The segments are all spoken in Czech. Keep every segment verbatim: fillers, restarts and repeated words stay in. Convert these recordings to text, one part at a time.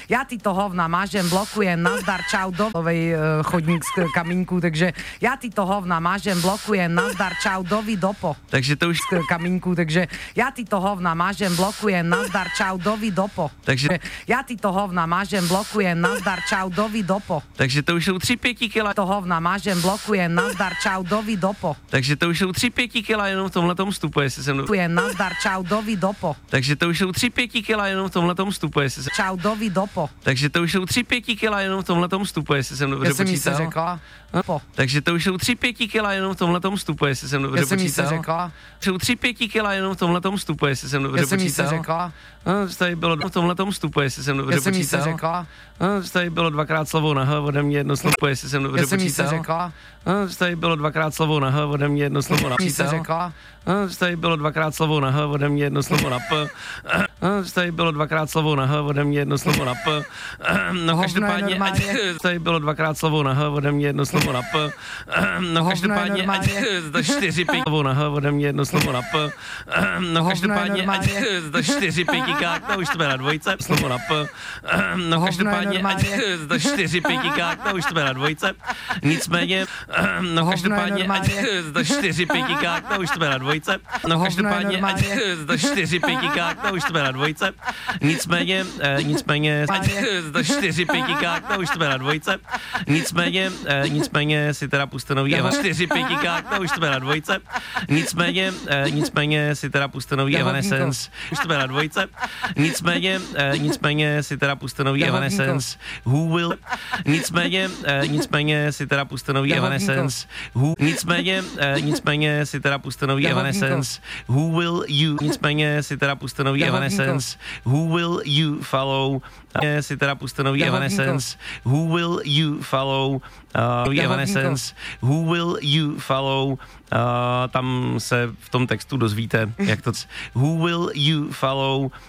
já tyto hovna mažem, blokujem, nazdar, čau, do novej uh, chodník z kamínku, takže já tyto hovna mažem, blokujem, nazdar, čau, dovi, dopo. Takže to už z kamínku, takže já tyto hovna mažem, blokujem, nazdar, čau, dovi, dopo. Takže já tyto hovna mažem, blokujem, nazdar, čau, dovi, dopo. Takže to už jsou tři pěti kila. To hovna mažem, blokujem, nazdar, čau, dovi, dopo. Takže to už jsou tři pěti kila jenom v tomhletom vstupu, jestli jsem... Blokujem, nazdar, čau, dovi, dopo. Takže to už jsou tři pěti kila jenom v tomhletom vstupu, jestli jsem... Čau, dovi, dopo. Takže to už jsou tři pěti kila jenom v tomhletom vstupu, jestli jsem dobře Já jsem jí se počítal. řekla. Po. Takže to už jsou tři pěti kila jenom v tomhletom vstupu, jestli jsem dobře Já jsem jí se počítal. řekla. Jsou tři pěti kila jenom v tomhletom vstupu, jestli jsem dobře Já jsem jí se počítal. řekla. No, tady bylo v tomhletom vstupu, jestli jsem dobře Já jsem jí počítal. se řekla. No, tady bylo dvakrát slovo na H, ode mě jedno slovo, jestli jsem dobře Já jsem jí počítal. se řekla. No, tady bylo dvakrát slovo na H, ode mě jedno slovo na Já jsem jí se počítal. řekla. No, tady bylo dvakrát slovo na H, ode mě jedno slovo na P. No, tady bylo dvakrát slovo na H, ode mě jedno slovo na P. No, každopádně, tady bylo dvakrát slovo na H, ode mě jedno slovo na P. No, každopádně, za čtyři pěti slovo na H, ode mě jedno slovo na P. No, každopádně, za čtyři pětikák, to už jsme na dvojce, slovo na P. No, každopádně, za čtyři pětikák, to už jsme na dvojce. Nicméně, no, každopádně, za čtyři pětikák, to už jsme na dvojce. No, každopádně, za čtyři pětikák, to už jsme na dvojce. Nicméně, nicméně, za čtyři pětikák, to už jsme na dvojce. Nicméně, nicméně si teda puste nový Evan. čtyři pětikák, to už jsme na dvojce. Nicméně, nicméně si teda puste nový Evanescence. Už jsme na dvojce. Nicméně, nicméně si teda puste nový Evanescence. Who will? Nicméně, nicméně si teda puste nový Evanescence. Who? Nicméně, nicméně si teda puste nový Evanescence. Who will you? Nicméně si teda puste nový Evanescence. Who will you follow? Si teda puste nový Evanescence. Who will you follow? Uh, Evanescence. Who will you follow? Uh, tam se v tom textu dozvíte, jak to... Who will you follow? Uh,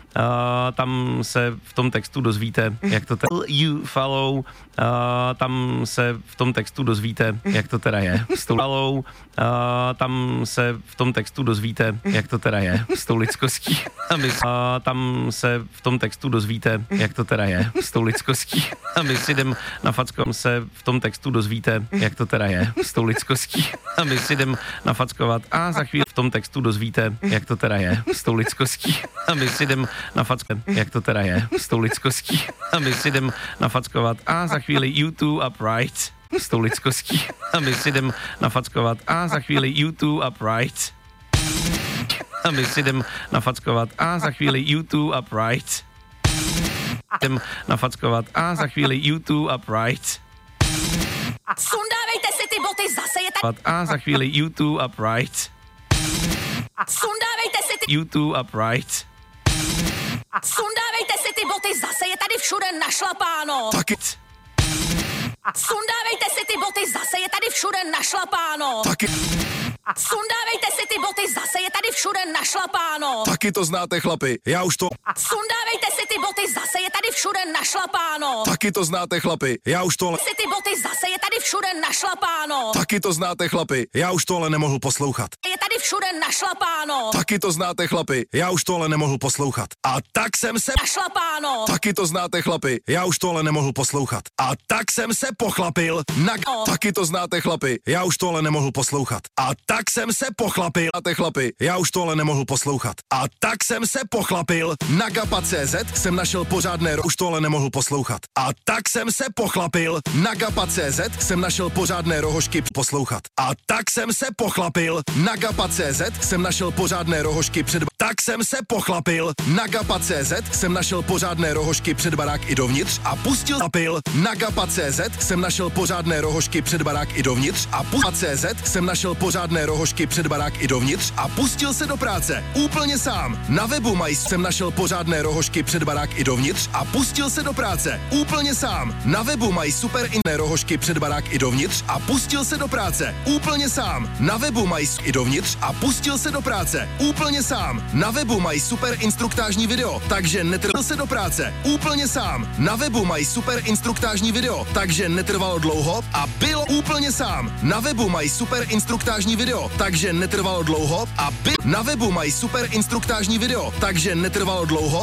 tam se v tom textu dozvíte, jak to... Will you follow? Uh, tam se v tom textu dozvíte, jak to teda je. Follow. Uh, tam se v tom textu dozvíte, jak to teda je. S tou lidskostí. A my, uh, tam se v tom textu dozvíte, jak to teda je. S tou lidskostí. A my si jdem na facko, se v tom textu dozvíte, jak to teda je. S tou lidskostí. A my si jdem nafackovat a za chvíli v tom textu dozvíte, jak to teda je. S tou lidskostí. A my si jdem nafackovat, jak to teda je. S tou lidskostí. A my si jdem nafackovat a za chvíli YouTube upright. S tou lidskostí. A my si jdem nafackovat a za chvíli YouTube upright. A my si jdem nafackovat a za chvíli YouTube upright. Jdem nafackovat a za chvíli YouTube upright. Sundávejte si ty boty, zase je tady... A za chvíli YouTube upright. Sundávejte si ty... YouTube upright. Sundávejte si ty boty, zase je tady všude našlapáno. Taky. Sundávejte si ty boty, zase je tady všude našlapáno. Taky. Sundávejte si ty boty, zase je tady všude našlapáno. Taky to znáte, chlapi, já už to... Sundávejte si ty boty, zase je tady všude našlapáno. Taky to znáte, chlapi, já už to... Si ty boty, zase je tady všude našlapáno. Taky to znáte, chlapi, já už to ale nemohl poslouchat. Je tady všude našlapáno. Taky to znáte, chlapi, já už to ale nemohl poslouchat. A tak jsem se... Našlapáno. Taky to znáte, chlapi, já už to ale nemohl poslouchat. A tak jsem se pochlapil na... No. Taky to znáte, chlapi, já už to ale nemohl poslouchat. A tak jsem se pochlapil, znáte, chlapi, já už to ale nemohl poslouchat. A tak jsem se pochlapil na gapa tečka cé zet jsem našel pořádné, už to ale nemohl poslouchat. A tak jsem se pochlapil na gapa tečka cé zet jsem našel pořádné rohožky poslouchat. A tak jsem se pochlapil na gapa tečka cé zet jsem našel pořádné rohožky před... Tak jsem se pochlapil na gapa tečka cé zet jsem našel pořádné rohožky před barák i dovnitř a pustil apil na gapa tečka cé zet jsem našel pořádné rohožky před barák i dovnitř a pustil cé zet jsem našel pořádné rohožky před barák i dovnitř a pustil se do práce. Úplně sám. Na webu Maj jsem našel pořádné rohožky před barák i dovnitř a pustil se do práce. Úplně sám. Na webu mají super iné rohožky před barák i dovnitř a pustil se do práce. Úplně sám. Na webu mají i dovnitř a pustil se do práce. Úplně sám. Na webu mají super instruktážní video, takže netrval se do práce. Úplně sám. Na webu mají super instruktážní video, takže netrvalo dlouho a bylo úplně sám. Na webu mají super instruktážní video, takže netrvalo dlouho a by... Na webu mají super instruktážní video, takže netrvalo dlouho